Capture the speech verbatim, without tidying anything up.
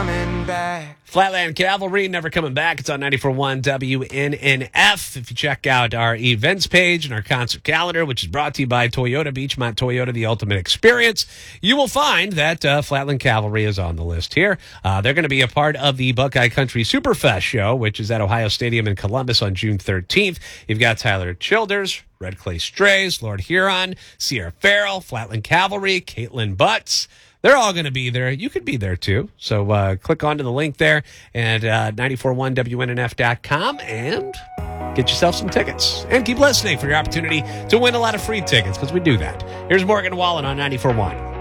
coming back. Flatland Cavalry, Never Coming Back. It's on ninety-four point one W N N F. If you check out our events page and our concert calendar, which is brought to you by Toyota, Beachmont Toyota, the ultimate experience, you will find that uh, Flatland Cavalry is on the list here. Uh, they're going to be a part of the Buckeye Country Superfest show, which is at Ohio Stadium in Columbus on June thirteenth. You've got Tyler Childers, Red Clay Strays, Lord Huron, Sierra Farrell, Flatland Cavalry, Caitlin Butts. They're all going to be there. You could be there, too. So uh, click onto the link there at uh, ninety-four point one W N N F dot com and get yourself some tickets. And keep listening for your opportunity to win a lot of free tickets, because we do that. Here's Morgan Wallen on ninety-four point one.